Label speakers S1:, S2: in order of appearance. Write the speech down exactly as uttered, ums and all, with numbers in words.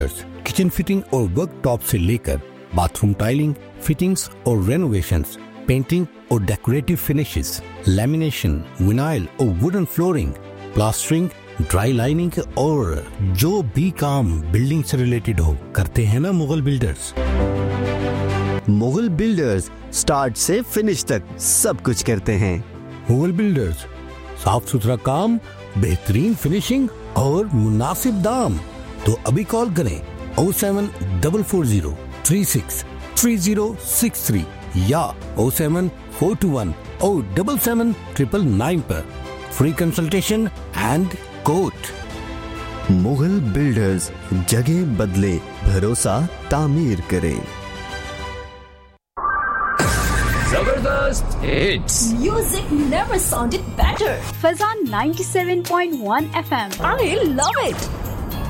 S1: Kitchen fitting और वर्कटॉप से लेकर बाथरूम टाइलिंग, फिटिंग्स और रेनोवेशंस, पेंटिंग और डेकोरेटिव फिनिशेस, लैमिनेशन, विनाइल और wooden flooring, plastering, dry lining और जो भी काम बिल्डिंग से रिलेटेड हो करते हैं ना Mughal builders.
S2: Mughal builders start से फिनिश तक सब कुछ करते हैं।
S1: मुगल बिल्डर्स, साफ सुथरा काम, बेहतरीन फिनिशिंग और मुनासिब दाम। तो अभी कॉल करें O seven double four zero three six three zero six three या O seven four to one O double seven triple nine पर free consultation and quote.
S2: Mughal builders, जगह बदले, भरोसा तामीर करें।
S3: जबरदस्त hits,
S4: Music never sounded better.
S5: Fazan ninety-seven point one F M.
S4: I love it.